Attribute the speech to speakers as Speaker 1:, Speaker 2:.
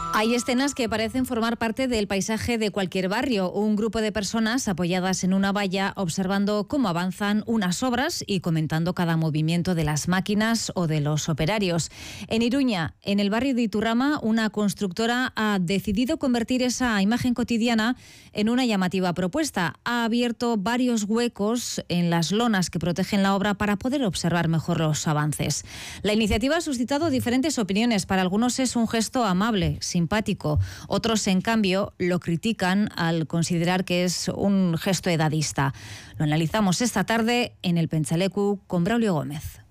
Speaker 1: Hay escenas que parecen formar parte del paisaje de cualquier barrio. Un grupo de personas apoyadas en una valla observando cómo avanzan unas obras y comentando cada movimiento de las máquinas o de los operarios. En Iruña, en el barrio de Iturrama, una constructora ha decidido convertir esa imagen cotidiana en una llamativa propuesta. Ha abierto varios huecos en las lonas que protegen la obra para poder observar mejor los avances. La iniciativa ha suscitado diferentes opiniones. Para algunos es un gesto amable, simpático. Otros, en cambio, lo critican al considerar que es un gesto edadista. Lo analizamos esta tarde en el Pentsaleku con Braulio Gómez.